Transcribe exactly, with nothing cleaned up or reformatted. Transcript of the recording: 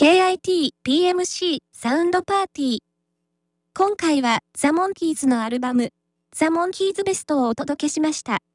ケーアイティーピーエムシー サウンドパーティー。今回はザ・モンキーズのアルバム、ザ・モンキーズベストをお届けしました。